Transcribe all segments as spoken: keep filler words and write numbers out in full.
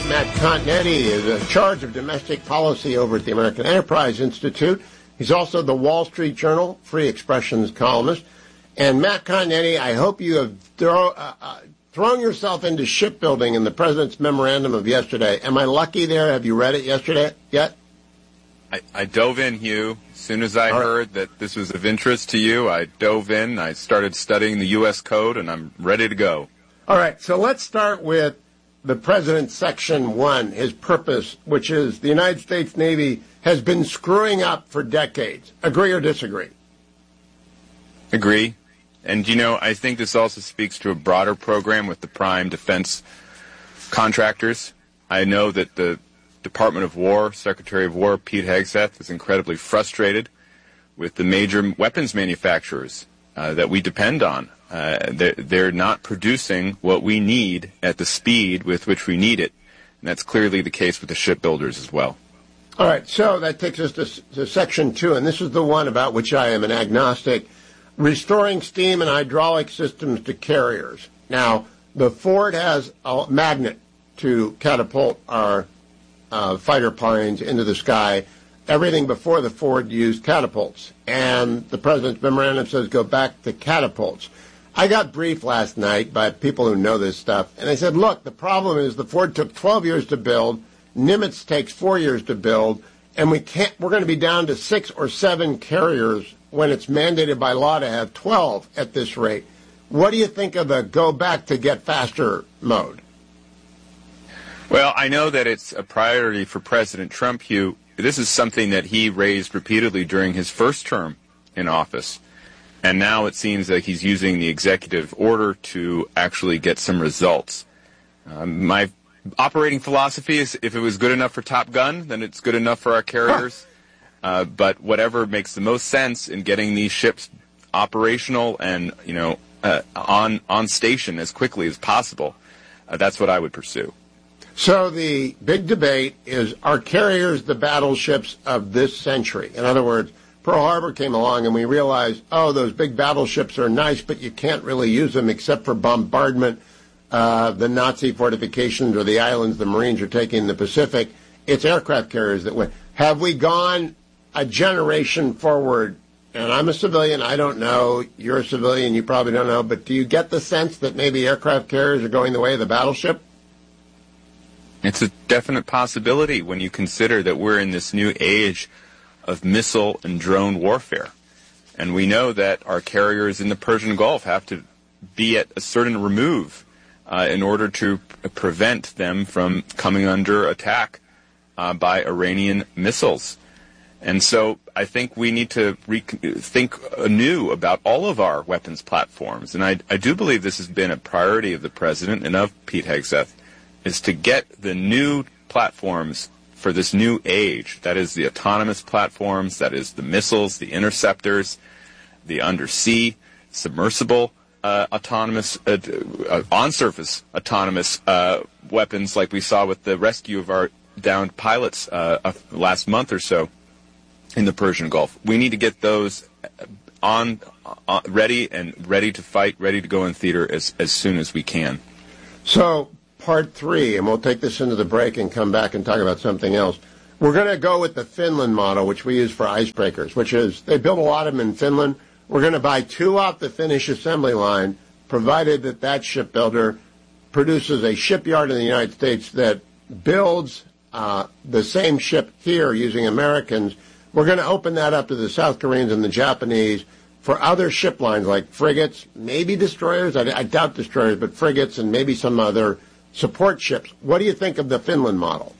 Matt Continetti is in charge of domestic policy over at the American Enterprise Institute. He's also the Wall Street Journal Free Expressions columnist. And Matt Continetti, I hope you have throw, uh, uh, thrown yourself into shipbuilding in the President's memorandum of yesterday. Am I lucky there? Have you read it yesterday yet? I, I dove in, Hugh. As soon as I All heard right. that this was of interest to you, I dove in. I started studying the U S Code, and I'm ready to go. All right, so let's start with the President's Section one, his purpose, which is the United States Navy has been screwing up for decades. Agree or disagree? Agree. And, you know, I think this also speaks to a broader program with the prime defense contractors. I know that the Department of War, Secretary of War Pete Hegseth, is incredibly frustrated with the major weapons manufacturers uh, that we depend on. Uh, they're, they're not producing what we need at the speed with which we need it. And that's clearly the case with the shipbuilders as well. All right, so that takes us to, to Section two, and this is the one about which I am an agnostic. Restoring steam and hydraulic systems to carriers. Now, the Ford has a magnet to catapult our uh, fighter planes into the sky. Everything before the Ford used catapults. And the President's memorandum says go back to catapults. I got briefed last night by people who know this stuff, and they said, look, the problem is the Ford took twelve years to build, Nimitz takes four years to build, and we can't, we're going to be down to six or seven carriers when it's mandated by law to have twelve at this rate. What do you think of the go back to get faster mode? Well, I know that it's a priority for President Trump, Hugh. This is something that he raised repeatedly during his first term in office. And now it seems like he's using the executive order to actually get some results. Um, my operating philosophy is if it was good enough for Top Gun, then it's good enough for our carriers. Uh, but whatever makes the most sense in getting these ships operational and, you know, uh, on on station as quickly as possible, uh, that's what I would pursue. So the big debate is, are carriers the battleships of this century? In other words, Pearl Harbor came along and we realized, oh, those big battleships are nice, but you can't really use them except for bombardment. Uh, the Nazi fortifications or the islands the Marines are taking in the Pacific. It's aircraft carriers that win. Have we gone a generation forward? And I'm a civilian. I don't know. You're a civilian. You probably don't know. But do you get the sense that maybe aircraft carriers are going the way of the battleship? It's a definite possibility when you consider that we're in this new age of missile and drone warfare. And we know that our carriers in the Persian Gulf have to be at a certain remove uh, in order to p- prevent them from coming under attack uh, by Iranian missiles. And so I think we need to re- think anew about all of our weapons platforms. And I, I do believe this has been a priority of the President and of Pete Hegseth, is to get the new platforms for this new age. That is the autonomous platforms, that is the missiles, the interceptors, the undersea, submersible uh, autonomous, uh, uh, on-surface autonomous uh, weapons like we saw with the rescue of our downed pilots uh, uh, last month or so in the Persian Gulf. We need to get those on, uh, ready and ready to fight, ready to go in theater as, as soon as we can. So, part three, and we'll take this into the break and come back and talk about something else. We're going to go with the Finland model, which we use for icebreakers, which is they build a lot of them in Finland. We're going to buy two off the Finnish assembly line, provided that that shipbuilder produces a shipyard in the United States that builds uh, the same ship here using Americans. We're going to open that up to the South Koreans and the Japanese for other ship lines like frigates, maybe destroyers. I, I doubt destroyers, but frigates and maybe some other support ships. What do you think of the Finland model?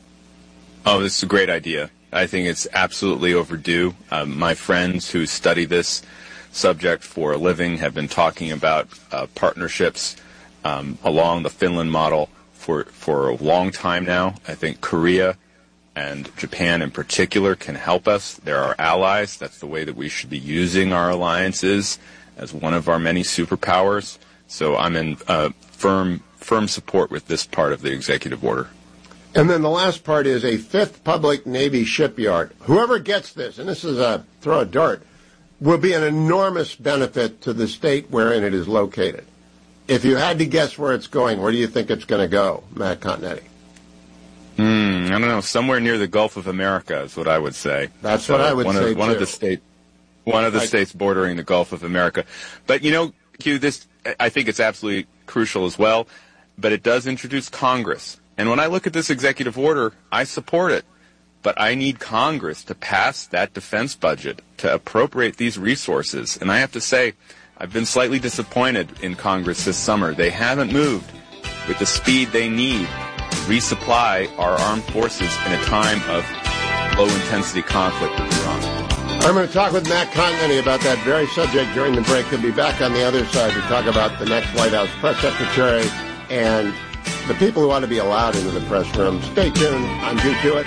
Oh, this is a great idea. I think it's absolutely overdue. Um, my friends who study this subject for a living have been talking about uh, partnerships um, along the Finland model for, for a long time now. I think Korea and Japan in particular can help us. They're our allies. That's the way that we should be using our alliances as one of our many superpowers. So I'm in uh, firm firm support with this part of the executive order. And then the last part is a fifth public Navy shipyard. Whoever gets this, and this is a throw a dart, will be an enormous benefit to the state wherein it is located. If you had to guess where it's going, where do you think it's going to go, Matt Continetti? I don't know, somewhere near the Gulf of America is what I would say. That's so what I would one say, of, One too. of the state, one of the I, states bordering the Gulf of America. But, you know, Q, this, I think it's absolutely crucial as well, but it does introduce Congress. And when I look at this executive order, I support it. But I need Congress to pass that defense budget to appropriate these resources. And I have to say, I've been slightly disappointed in Congress this summer. They haven't moved with the speed they need to resupply our armed forces in a time of low-intensity conflict with Iran. I'm going to talk with Matt Continenny about that very subject during the break. He'll be back on the other side to talk about the next White House press secretary and the people who ought to be allowed into the press room. Stay tuned. I'm Hugh Hewitt.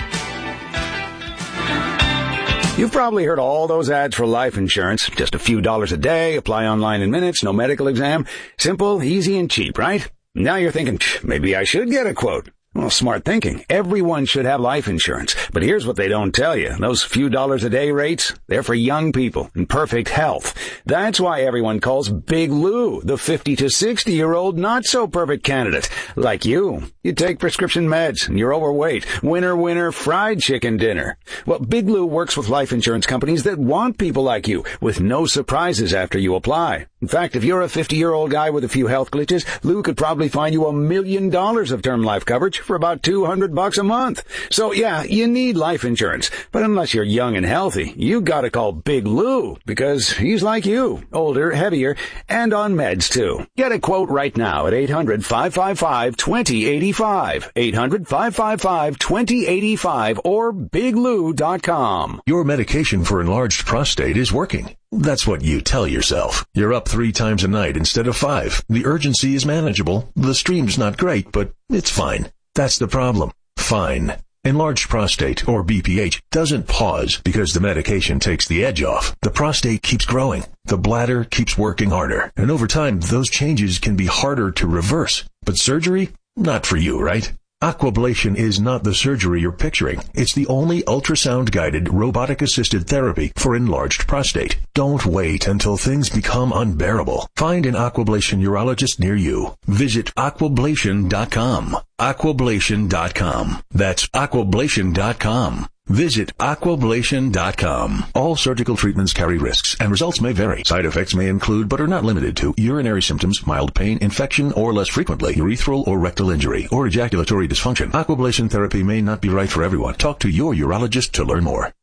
You've probably heard all those ads for life insurance. Just a few dollars a day, apply online in minutes, no medical exam. Simple, easy, and cheap, right? Now you're thinking, maybe I should get a quote. Well, smart thinking. Everyone should have life insurance. But here's what they don't tell you. Those few dollars a day rates, they're for young people in perfect health. That's why everyone calls Big Lou the fifty to sixty year old not so perfect candidate. Like you. You take prescription meds and you're overweight. Winner, winner, fried chicken dinner. Well, Big Lou works with life insurance companies that want people like you with no surprises after you apply. In fact, if you're a fifty year old guy with a few health glitches, Lou could probably find you a million dollars of term life coverage for about two hundred bucks a month. So yeah, you need life insurance. But unless you're young and healthy, you gotta call Big Lou because he's like you, older, heavier, and on meds too. Get a quote right now at eight hundred, five five five, two zero eight five. eight hundred, five five five, two zero eight five or big lou dot com. Your medication for enlarged prostate is working. That's what you tell yourself. You're up three times a night instead of five. The urgency is manageable. The stream's not great, but it's fine. That's the problem. Fine. Enlarged prostate, or B P H, doesn't pause because the medication takes the edge off. The prostate keeps growing. The bladder keeps working harder. And over time, those changes can be harder to reverse. But surgery? Not for you, right? Aquablation is not the surgery you're picturing. It's the only ultrasound-guided, robotic-assisted therapy for enlarged prostate. Don't wait until things become unbearable. Find an Aquablation urologist near you. Visit aquablation dot com. aquablation dot com. That's aquablation dot com. Visit aquablation dot com. All surgical treatments carry risks, and results may vary. Side effects may include, but are not limited to, urinary symptoms, mild pain, infection, or less frequently, urethral or rectal injury, or ejaculatory dysfunction. Aquablation therapy may not be right for everyone. Talk to your urologist to learn more.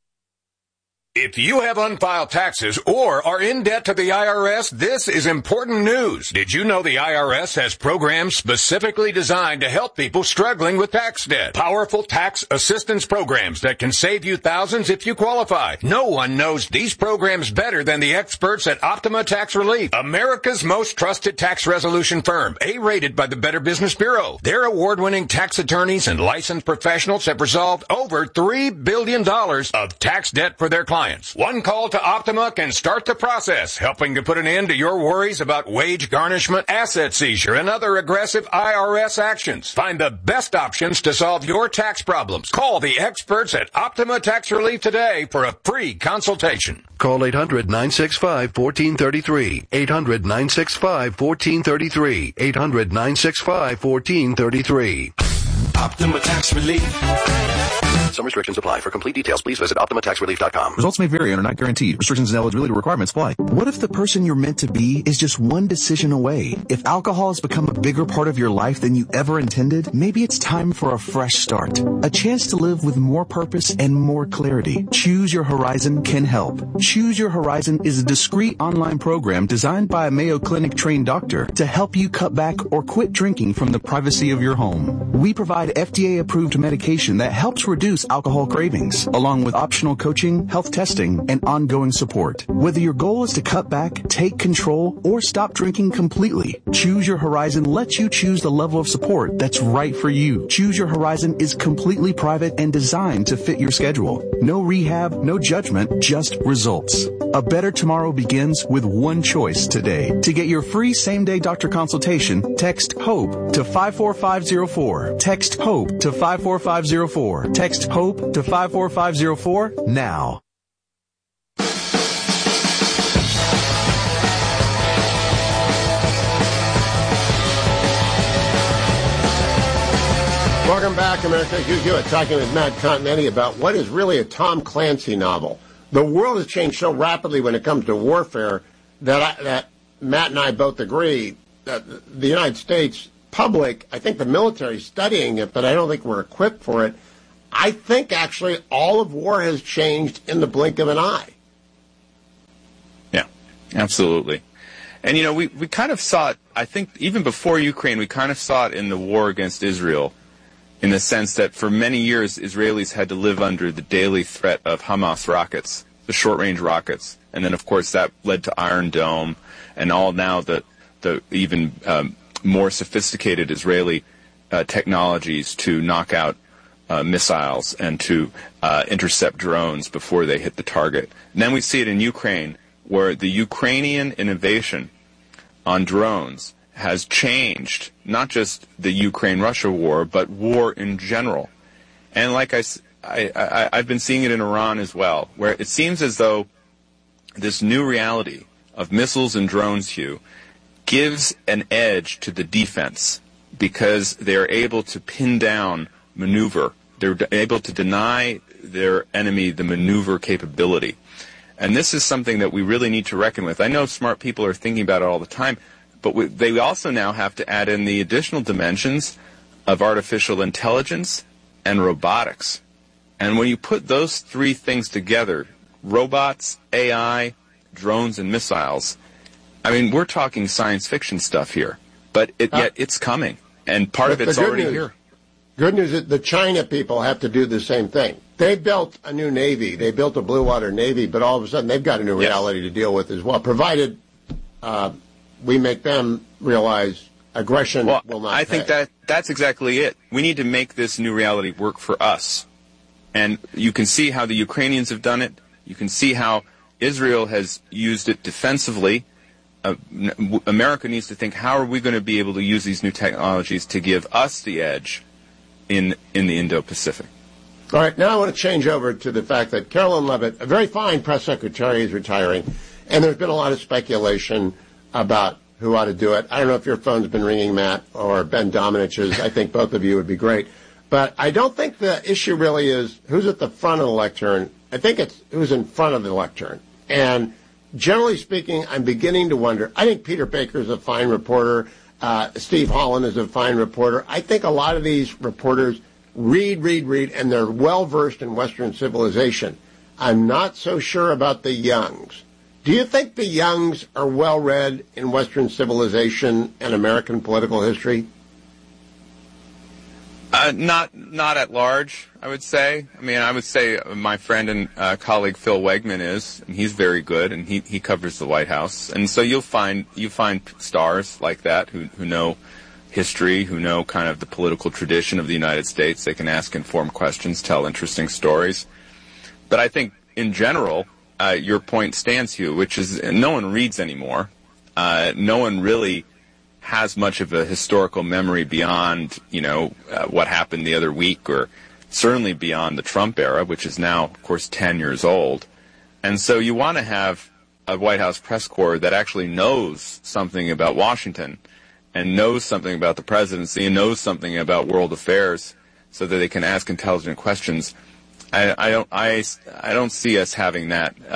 If you have unfiled taxes or are in debt to the I R S, this is important news. Did you know the I R S has programs specifically designed to help people struggling with tax debt? Powerful tax assistance programs that can save you thousands if you qualify. No one knows these programs better than the experts at Optima Tax Relief, America's most trusted tax resolution firm, A-rated by the Better Business Bureau. Their award-winning tax attorneys and licensed professionals have resolved over three billion dollars of tax debt for their clients. One call to Optima can start the process, helping to put an end to your worries about wage garnishment, asset seizure, and other aggressive I R S actions. Find the best options to solve your tax problems. Call the experts at Optima Tax Relief today for a free consultation. Call eight hundred, nine six five, one four three three. eight hundred, nine six five, one four three three. eight hundred, nine six five, one four three three. Optima Tax Relief. Some restrictions apply. For complete details, please visit optima tax relief dot com. Results may vary and are not guaranteed. Restrictions and eligibility requirements apply. What if the person you're meant to be is just one decision away? If alcohol has become a bigger part of your life than you ever intended, maybe it's time for a fresh start. A chance to live with more purpose and more clarity. Choose Your Horizon can help. Choose Your Horizon is a discreet online program designed by a Mayo Clinic trained doctor to help you cut back or quit drinking from the privacy of your home. We provide F D A-approved medication that helps reduce alcohol cravings, along with optional coaching, health testing, and ongoing support. Whether your goal is to cut back, take control, or stop drinking completely, Choose Your Horizon lets you choose the level of support that's right for you. Choose Your Horizon is completely private and designed to fit your schedule. No rehab, no judgment, just results. A better tomorrow begins with one choice today. To get your free same-day doctor consultation, text HOPE to five four five zero four. Text HOPE to five four five zero four. Text HOPE to five four five zero four now. Welcome back, America. Hugh Hewitt talking with Matt Continetti about what is really a Tom Clancy novel. The world has changed so rapidly when it comes to warfare that I, that Matt and I both agree that the United States public, I think the military is studying it, but I don't think we're equipped for it. I think actually all of war has changed in the blink of an eye. Yeah, absolutely. And, you know, we, we kind of saw it, I think, even before Ukraine, we kind of saw it in the war against Israel, in the sense that for many years, Israelis had to live under the daily threat of Hamas rockets, the short-range rockets. And then, of course, that led to Iron Dome and all now the, the even um, more sophisticated Israeli uh, technologies to knock out uh, missiles and to uh, intercept drones before they hit the target. And then we see it in Ukraine, where the Ukrainian innovation on drones has changed not just the Ukraine-Russia war, but war in general. And like I, I, I, I've been seeing it in Iran as well, where it seems as though this new reality of missiles and drones, Hugh, gives an edge to the defense because they're able to pin down maneuver. They're able to deny their enemy the maneuver capability. And this is something that we really need to reckon with. I know smart people are thinking about it all the time, but we, they also now have to add in the additional dimensions of artificial intelligence and robotics. And when you put those three things together, robots, A I, drones, and missiles, I mean, we're talking science fiction stuff here. But it, yet it's coming, and part of it's already news, here. Good news is the China people have to do the same thing. They built a new Navy. They built a Blue Water Navy, but all of a sudden they've got a new reality yes. to deal with as well, provided uh, we make them realize aggression well, will not I pay. think that that's exactly it. We need to make this new reality work for us. And you can see how the Ukrainians have done it. You can see how Israel has used it defensively. Uh, America needs to think, how are we going to be able to use these new technologies to give us the edge in in the Indo-Pacific? All right, now I want to change over to the fact that Carolyn Levitt, a very fine press secretary, is retiring, and there's been a lot of speculation about who ought to do it. I don't know if your phone's been ringing, Matt, or Ben Dominich's. I think both of you would be great. But I don't think the issue really is who's at the front of the lectern. I think it's who's in front of the lectern. And generally speaking, I'm beginning to wonder. I think Peter Baker is a fine reporter. Uh, Steve Holland is a fine reporter. I think a lot of these reporters read, read, read, and they're well-versed in Western civilization. I'm not so sure about the youngs. Do you think the youngs are well-read in Western civilization and American political history? Uh, not not at large, I would say. I mean, I would say my friend and uh, colleague Phil Wegman is, and he's very good, and he, he covers the White House. And so you'll find you find stars like that who who know history, who know kind of the political tradition of the United States. They can ask informed questions, tell interesting stories. But I think in general, uh, your point stands, Hugh, which is no one reads anymore. Uh, no one really has much of a historical memory beyond, you know, uh, what happened the other week, or certainly beyond the Trump era, which is now, of course, ten years old. And so you want to have a White House press corps that actually knows something about Washington and knows something about the presidency and knows something about world affairs so that they can ask intelligent questions. I, I don't I, I don't see us having that uh,